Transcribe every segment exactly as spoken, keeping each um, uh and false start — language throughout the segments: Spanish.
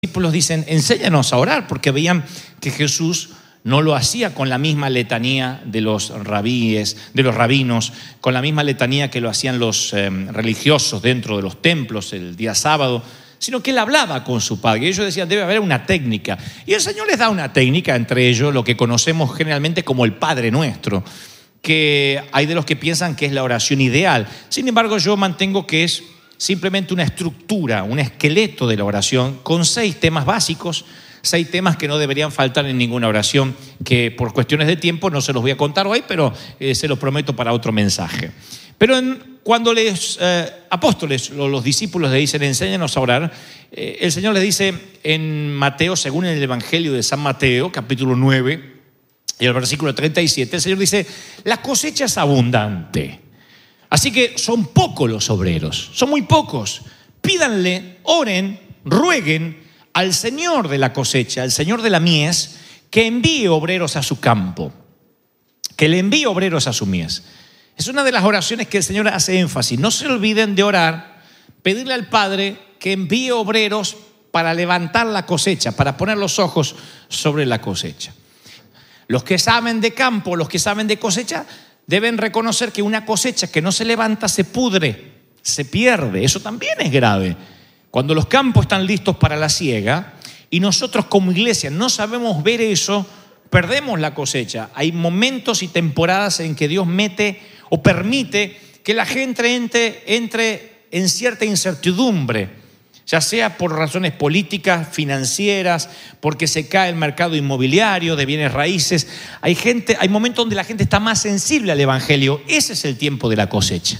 discípulos dicen, enséñanos a orar, porque veían que Jesús no lo hacía con la misma letanía de los rabíes, de los rabinos, con la misma letanía que lo hacían los eh, religiosos dentro de los templos el día sábado, sino que él hablaba con su Padre. Y ellos decían, debe haber una técnica. Y el Señor les da una técnica, entre ellos lo que conocemos generalmente como el Padre Nuestro, que hay de los que piensan que es la oración ideal. Sin embargo, yo mantengo que es simplemente una estructura, un esqueleto de la oración con seis temas básicos, seis temas que no deberían faltar en ninguna oración, que por cuestiones de tiempo no se los voy a contar hoy, pero eh, se los prometo para otro mensaje. Pero en, cuando los eh, apóstoles, los, los discípulos le dicen, enséñanos a orar, eh, el Señor les dice en Mateo, según el Evangelio de San Mateo, capítulo nueve, y el versículo treinta y siete, el Señor dice, la cosecha es abundante, así que son pocos los obreros, son muy pocos. Pídanle, oren, rueguen al Señor de la cosecha, al Señor de la mies, que envíe obreros a su campo, que le envíe obreros a su mies. Es una de las oraciones que el Señor hace énfasis. No se olviden de orar, pedirle al Padre que envíe obreros para levantar la cosecha, para poner los ojos sobre la cosecha. Los que saben de campo, los que saben de cosecha, deben reconocer que una cosecha que no se levanta se pudre, se pierde. Eso también es grave. Cuando los campos están listos para la siega y nosotros como iglesia no sabemos ver eso, perdemos la cosecha. Hay momentos y temporadas en que Dios mete o permite que la gente entre, entre en cierta incertidumbre, ya sea por razones políticas, financieras, porque se cae el mercado inmobiliario de bienes raíces. Hay gente, hay momentos donde la gente está más sensible al evangelio. Ese es el tiempo de la cosecha.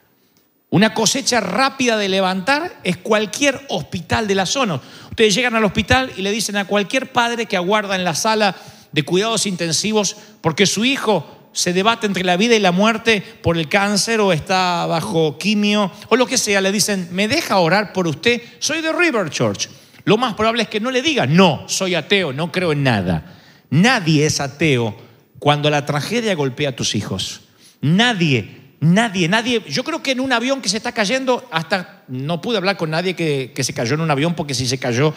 Una cosecha rápida de levantar es cualquier hospital de la zona. Ustedes llegan al hospital y le dicen a cualquier padre que aguarda en la sala de cuidados intensivos porque su hijo se debate entre la vida y la muerte por el cáncer o está bajo quimio o lo que sea, le dicen, ¿me deja orar por usted? Soy de River Church. Lo más probable es que no le diga, no, soy ateo, no creo en nada. Nadie es ateo cuando la tragedia golpea a tus hijos. Nadie. Nadie, nadie, yo creo que en un avión que se está cayendo, hasta no pude hablar con nadie que, que se cayó en un avión, porque si se cayó,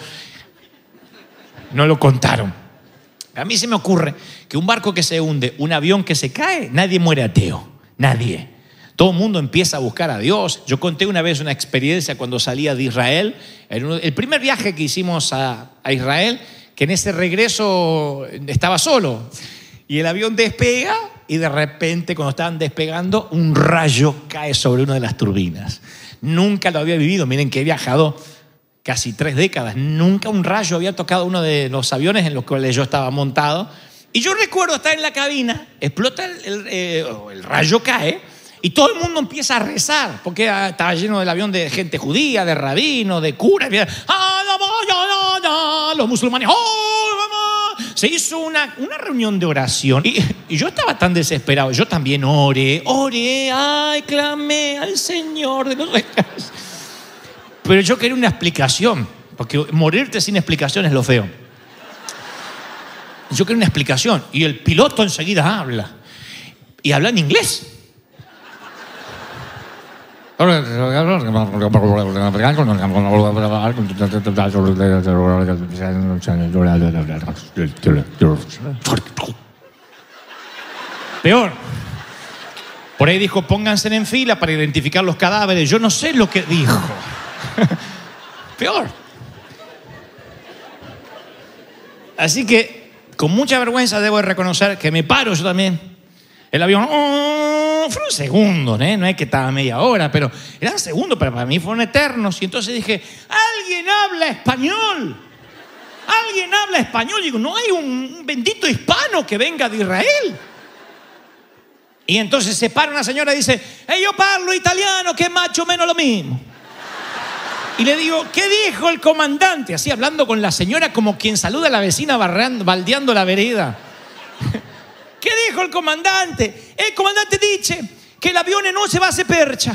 no lo contaron. A mí se me ocurre que un barco que se hunde, un avión que se cae, nadie muere ateo, nadie. Todo el mundo empieza a buscar a Dios. Yo conté una vez una experiencia cuando salía de Israel, en uno, el primer viaje que hicimos a, a Israel, que en ese regreso estaba solo, y el avión despega, y de repente, cuando estaban despegando, un rayo cae sobre una de las turbinas. Nunca lo había vivido. Miren que he viajado casi tres décadas. Nunca un rayo había tocado uno de los aviones en los cuales yo estaba montado. Y yo recuerdo estar en la cabina, explota el, el, eh, el rayo cae, y todo el mundo empieza a rezar, porque estaba lleno del avión de gente judía, de rabinos, de curas. Los musulmanes, se hizo una, una reunión de oración y, y yo estaba tan desesperado. Yo también oré, oré, ay, clamé al Señor de los rescates. Pero yo quería una explicación, porque morirte sin explicación es lo feo. Yo quería una explicación y el piloto enseguida habla y habla en inglés. Peor. Por ahí dijo, pónganse en fila para identificar los cadáveres. Yo no sé lo que dijo. Peor. Así que, con mucha vergüenza debo reconocer que me paro yo también. El avión, oh, fue un segundo, ¿eh? No es que estaba media hora, pero eran segundos, pero para mí fueron eternos. Y entonces dije, ¿alguien habla español? ¿Alguien habla español? Y digo, no hay un, un bendito hispano que venga de Israel. Y entonces se para una señora y dice, hey, yo parlo italiano, que es más o menos lo mismo. Y le digo, ¿qué dijo el comandante? Así hablando con la señora como quien saluda a la vecina barrando, baldeando la vereda. ¿Qué dijo el comandante? El comandante dice que el avión no se va a hacer percha.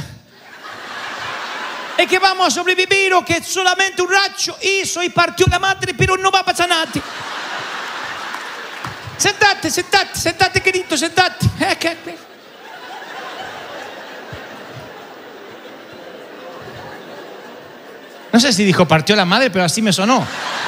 Es que vamos a sobrevivir o que solamente un rayo hizo y partió la madre, pero no va a pasar nada. Sentate, sentate, sentate, querido, sentate. No sé si dijo partió la madre, pero así me sonó.